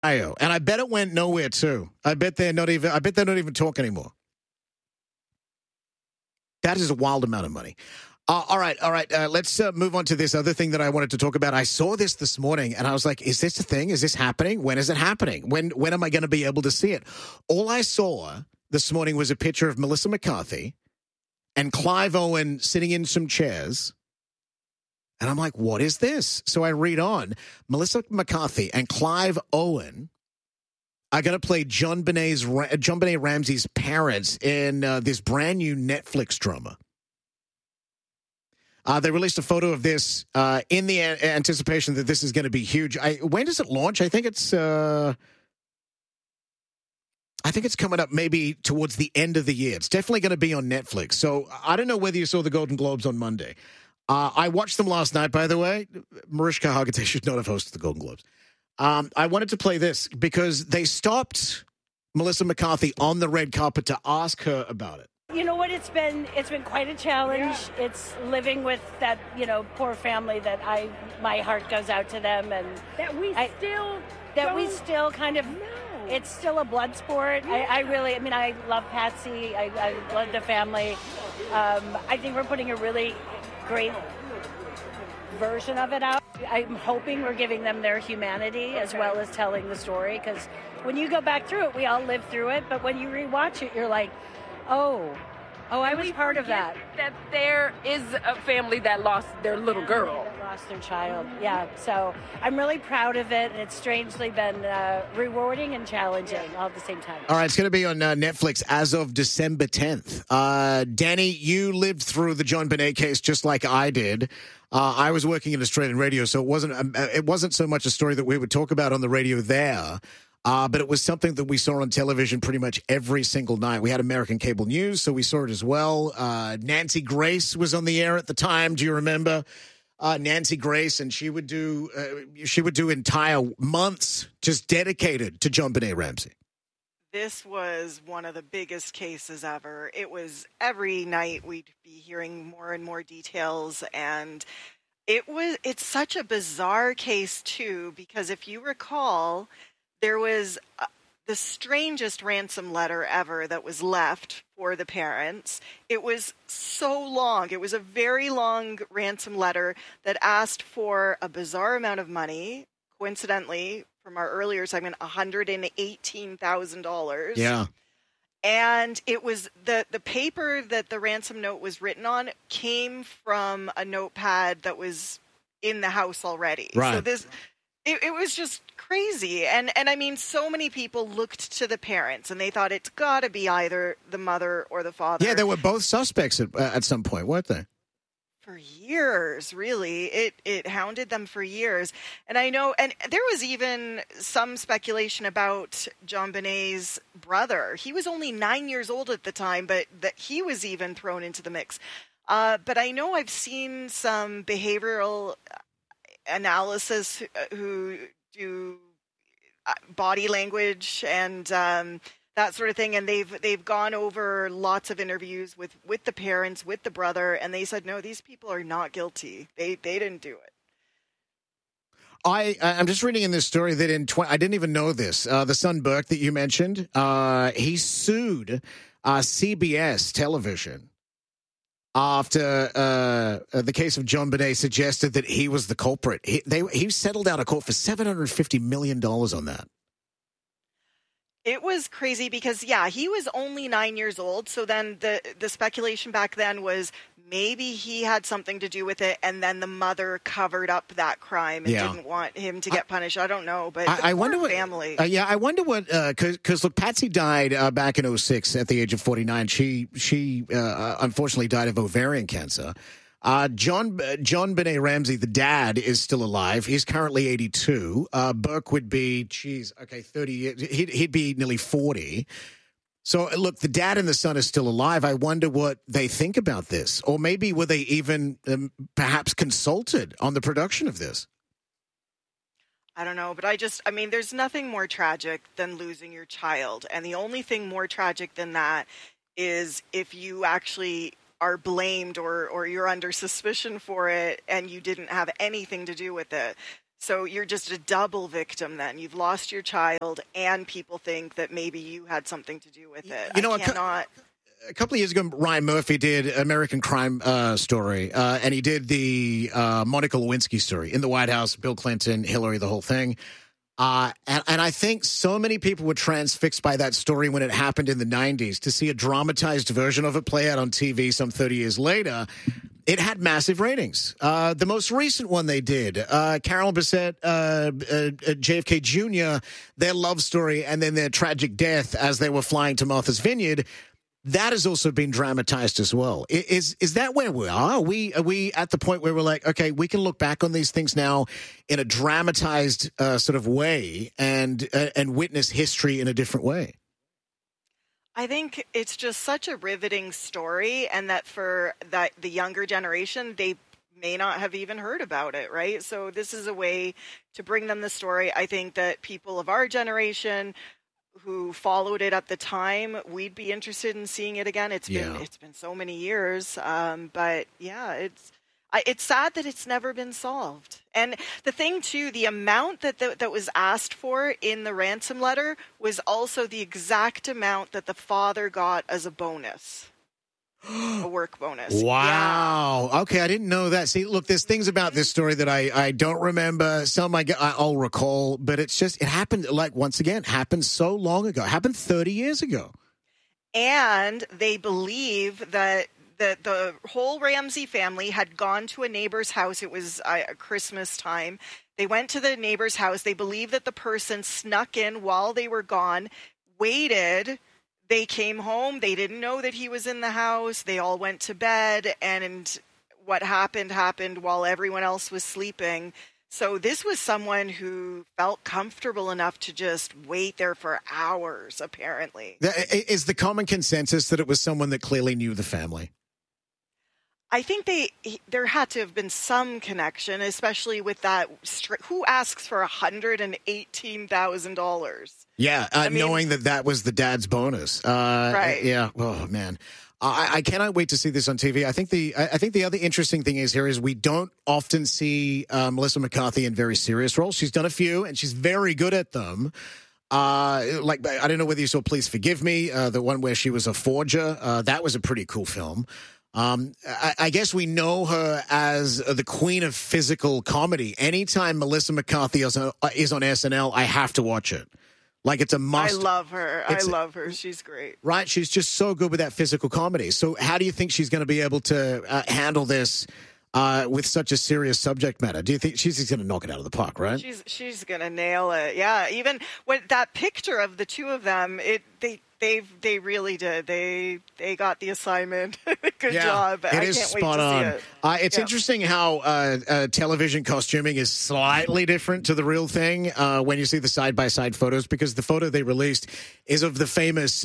And I bet it went nowhere too. I bet they're not even talking anymore. That is a wild amount of money. All right. Let's move on to this other thing that I wanted to talk about. I saw this morning, and I was like, is this a thing? Is this happening? When is it happening? When am I going to be able to see it? All I saw this morning was a picture of Melissa McCarthy and Clive Owen sitting in some chairs. And I'm like, what is this? So I read on. Melissa McCarthy and Clive Owen are going to play John Benet Ramsey's parents in this brand new Netflix drama. They released a photo of this in the anticipation that this is going to be huge. When does it launch? I think it's coming up maybe towards the end of the year. It's definitely going to be on Netflix. So I don't know whether you saw the Golden Globes on Monday. I watched them last night, by the way. Mariska Hargitay should not have hosted the Golden Globes. I wanted to play this because they stopped Melissa McCarthy on the red carpet to ask her about it. You know what? It's been quite a challenge. Yeah. It's living with that, poor family that my heart goes out to them, and we still kind of. No. It's still a blood sport. Yeah. I love Patsy. I love the family. I think we're putting a really great version of it out. I'm hoping we're giving them their humanity as well as telling the story, because when you go back through it, we all live through it, but when you rewatch it, you're like, oh, I was part of that. That there is a family that lost their little girl. That lost their child, yeah. So I'm really proud of it, and it's strangely been rewarding and challenging all at the same time. All right, it's going to be on Netflix as of December 10th. Danny, you lived through the John Benet case just like I did. I was working in Australian radio, so it wasn't so much a story that we would talk about on the radio there. But it was something that we saw on television pretty much every single night. We had American cable news, so we saw it as well. Nancy Grace was on the air at the time. Do you remember Nancy Grace? And she would do entire months just dedicated to John Benet Ramsey. This was one of the biggest cases ever. It was every night we'd be hearing more and more details, and it's such a bizarre case too, because if you recall, there was the strangest ransom letter ever that was left for the parents. It was so long. It was a very long ransom letter that asked for a bizarre amount of money. Coincidentally, from our earlier segment, $118,000. Yeah. And it was the paper that the ransom note was written on came from a notepad that was in the house already. Right. So it was just crazy. And I mean, so many people looked to the parents and they thought it's got to be either the mother or the father. Yeah, they were both suspects at some point, weren't they? For years, really. It hounded them for years. And I know, and there was even some speculation about John Benet's brother. He was only 9 years old at the time, but that he was even thrown into the mix. But I know I've seen some behavioral analysis who do body language and that sort of thing, and they've gone over lots of interviews with the parents, with the brother, and they said, no, these people are not guilty. They didn't do it. I'm just reading in this story that I didn't even know this. The son Burke that you mentioned, he sued CBS television after the case of John Benet suggested that he was the culprit. He settled out of court for $750 million on that. It was crazy because, yeah, he was only 9 years old. So then the speculation back then was maybe he had something to do with it, and then the mother covered up that crime and didn't want him to get punished. I don't know, but I wonder what family. I wonder what because look, Patsy died back in 2006 at the age of 49. She unfortunately died of ovarian cancer. John Benet Ramsey, the dad, is still alive. He's currently 82. Burke would be, 30 years. He'd be nearly 40. So, look, the dad and the son are still alive. I wonder what they think about this. Or maybe were they even perhaps consulted on the production of this? I don't know, but there's nothing more tragic than losing your child. And the only thing more tragic than that is if you actually are blamed or you're under suspicion for it and you didn't have anything to do with it. So you're just a double victim then. You've lost your child, and people think that maybe you had something to do with it. You know, a couple of years ago, Ryan Murphy did American Crime Story, and he did the Monica Lewinsky story in the White House, Bill Clinton, Hillary, the whole thing. And I think so many people were transfixed by that story when it happened in the 90s. To see a dramatized version of it play out on TV some 30 years later, it had massive ratings. The most recent one they did, Carolyn Bessette, JFK Jr., their love story and then their tragic death as they were flying to Martha's Vineyard, that has also been dramatized as well. Is that where we are? Are we at the point where we're like, okay, we can look back on these things now in a dramatized sort of way and witness history in a different way? I think it's just such a riveting story, and that for the younger generation, they may not have even heard about it, right? So this is a way to bring them the story. I think that people of our generation who followed it at the time, we'd be interested in seeing it again. It's been so many years, but yeah, it's sad that it's never been solved. And the thing too, the amount that was asked for in the ransom letter was also the exact amount that the father got as a bonus. A work bonus. Wow. Yeah. Okay, I didn't know that. See, look, there's things about this story that I don't remember. Some I'll recall, but it happened, like, once again, happened so long ago. It happened 30 years ago. And they believe that the whole Ramsey family had gone to a neighbor's house. It was Christmas time. They went to the neighbor's house. They believe that the person snuck in while they were gone, waited. They came home. They didn't know that he was in the house. They all went to bed, and what happened while everyone else was sleeping. So this was someone who felt comfortable enough to just wait there for hours, apparently. Is the common consensus that it was someone that clearly knew the family? I think there had to have been some connection, especially with that. Who asks for $118,000? Yeah, knowing that was the dad's bonus. Right. Yeah. Oh man, I cannot wait to see this on TV. I think the other interesting thing is we don't often see Melissa McCarthy in very serious roles. She's done a few, and she's very good at them. Like, I don't know whether you saw Please Forgive Me, the one where she was a forger. That was a pretty cool film. I guess we know her as the queen of physical comedy. Anytime Melissa McCarthy is on SNL, I have to watch it. Like, it's a must. I love her. She's great. Right? She's just so good with that physical comedy. So how do you think she's going to be able to handle this with such a serious subject matter? Do you think she's going to knock it out of the park, right? She's going to nail it. Yeah, even when that picture of the two of them, they really did. They got the assignment. Good job. It is spot on. It's interesting how television costuming is slightly different to the real thing when you see the side-by-side photos, because the photo they released is of the famous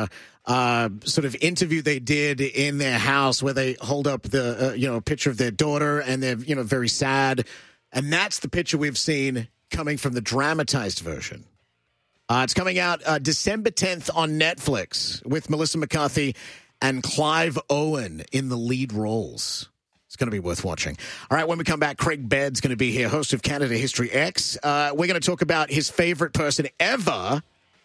sort of interview they did in their house where they hold up the picture of their daughter and they're very sad, and that's the picture we've seen coming from the dramatized version. It's coming out December 10th on Netflix with Melissa McCarthy and Clive Owen in the lead roles. It's going to be worth watching. All right, when we come back, Craig Baird going to be here, host of Canada History X. We're going to talk about his favorite person ever,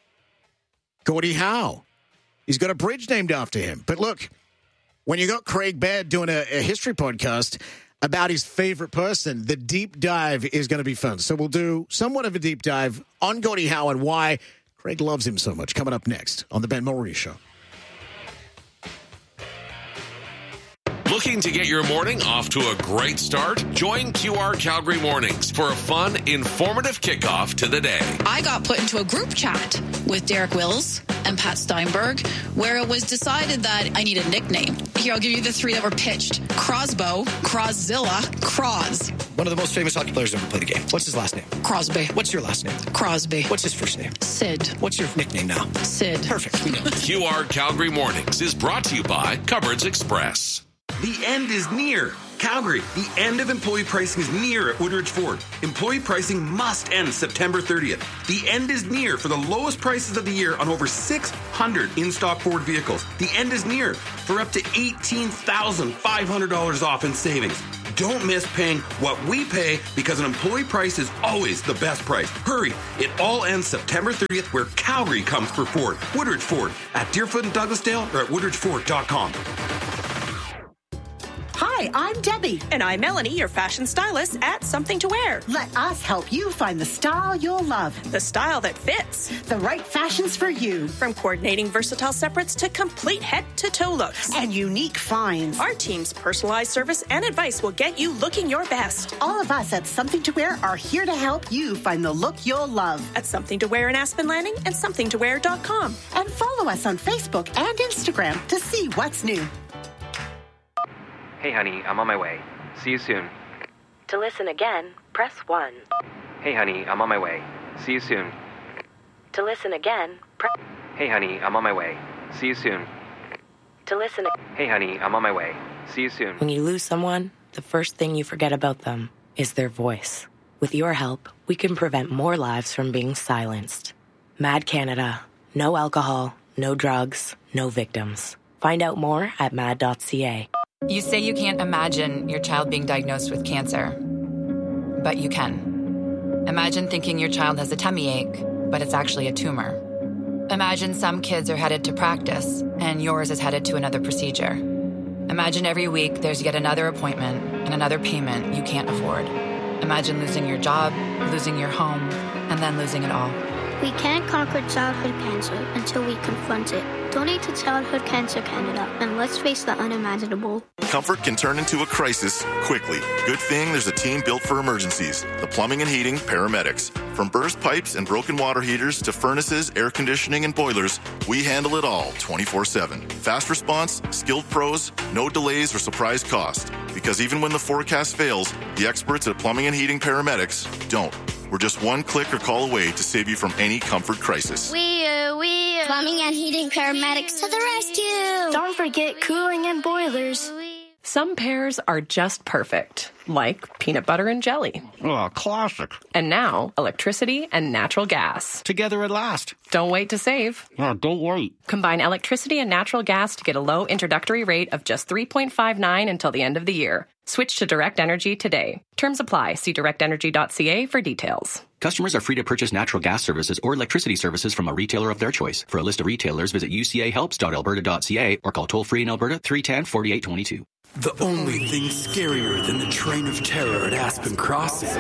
Gordie Howe. He's got a bridge named after him. But look, when you got Craig Baird doing a history podcast about his favorite person, the deep dive is going to be fun. So we'll do somewhat of a deep dive on Gordie Howe and why Craig loves him so much. Coming up next on The Ben Mulroney Show. Looking to get your morning off to a great start? Join QR Calgary Mornings for a fun, informative kickoff to the day. I got put into a group chat with Derek Wills and Pat Steinberg, where it was decided that I need a nickname. Here, I'll give you the three that were pitched. Crosbo, Croszilla, Croz. One of the most famous hockey players ever played the game. What's his last name? Crosby. What's your last name? Crosby. What's his first name? Sid. What's your nickname now? Sid. Perfect. We know. QR Calgary Mornings is brought to you by Cupboards Express. The end is near. Calgary, the end of employee pricing is near at Woodridge Ford. Employee pricing must end September 30th. The end is near for the lowest prices of the year on over 600 in-stock Ford vehicles. The end is near for up to $18,500 off in savings. Don't miss paying what we pay because an employee price is always the best price. Hurry, it all ends September 30th where Calgary comes for Ford. Woodridge Ford at Deerfoot and Douglasdale or at woodridgeford.com. Hi, I'm Debbie. And I'm Melanie, your fashion stylist at Something to Wear. Let us help you find the style you'll love. The style that fits. The right fashions for you. From coordinating versatile separates to complete head-to-toe looks. And unique finds. Our team's personalized service and advice will get you looking your best. All of us at Something to Wear are here to help you find the look you'll love. At Something to Wear in Aspen Landing and somethingtowear.com. And follow us on Facebook and Instagram to see what's new. Hey, honey, I'm on my way. See you soon. To listen again, press 1. Hey, honey, I'm on my way. See you soon. To listen again, press... Hey, honey, I'm on my way. See you soon. To listen... Hey, honey, I'm on my way. See you soon. When you lose someone, the first thing you forget about them is their voice. With your help, we can prevent more lives from being silenced. Mad Canada. No alcohol, no drugs, no victims. Find out more at mad.ca. You say you can't imagine your child being diagnosed with cancer, but you can. Imagine thinking your child has a tummy ache, but it's actually a tumor. Imagine some kids are headed to practice, and yours is headed to another procedure. Imagine every week there's yet another appointment and another payment you can't afford. Imagine losing your job, losing your home, and then losing it all. We can't conquer childhood cancer until we confront it. Donate to Childhood Cancer Canada, and let's face the unimaginable. Comfort can turn into a crisis quickly. Good thing there's a team built for emergencies. The Plumbing and Heating Paramedics. From burst pipes and broken water heaters to furnaces, air conditioning, and boilers, we handle it all 24/7. Fast response, skilled pros, no delays or surprise cost. Because even when the forecast fails, the experts at Plumbing and Heating Paramedics don't. We're just one click or call away to save you from any comfort crisis. We Plumbing and Heating Paramedics to the rescue! Don't forget cooling and boilers. Some pairs are just perfect, like peanut butter and jelly. Oh, classic. And now, electricity and natural gas. Together at last. Don't wait to save. Oh, don't wait. Combine electricity and natural gas to get a low introductory rate of just $3.59 until the end of the year. Switch to Direct Energy today. Terms apply. See directenergy.ca for details. Customers are free to purchase natural gas services or electricity services from a retailer of their choice. For a list of retailers, visit ucahelps.alberta.ca or call toll-free in Alberta 310-4822. The only thing scarier than the train of terror at Aspen Crossing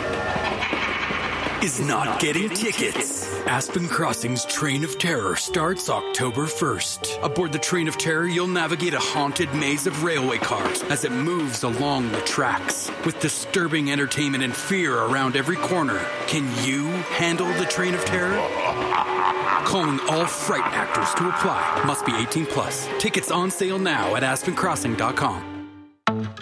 is not getting tickets. Aspen Crossing's Train of Terror starts October 1st. Aboard the Train of Terror, you'll navigate a haunted maze of railway cars as it moves along the tracks. With disturbing entertainment and fear around every corner, can you handle the Train of Terror? Calling all fright actors to apply. Must be 18 plus. Tickets on sale now at aspencrossing.com.